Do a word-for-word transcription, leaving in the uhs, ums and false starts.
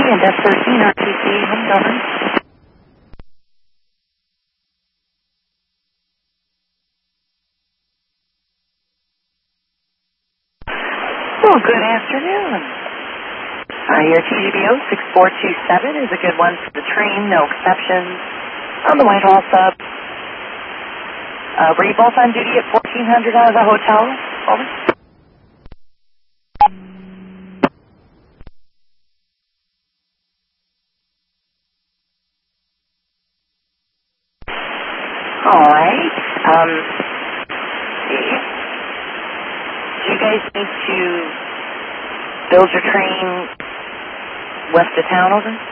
and F thirteen R T C, home governed. Well, good afternoon. Uh, your T G B O six four two seven is a good one for the train, no exceptions. On the Whitehall sub. Uh, were you both on duty at fourteen hundred out of the hotel? Over. All right. Um, do you guys need to build your train west of town over?